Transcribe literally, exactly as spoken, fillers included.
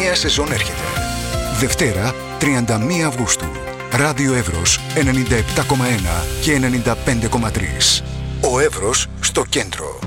νέα σεζόν έρχεται. Δευτέρα, τριάντα μία Αυγούστου. Ράδιο Εύρος ενενήντα επτά κόμμα ένα και ενενήντα πέντε κόμμα τρία. Ο Εύρος στο κέντρο.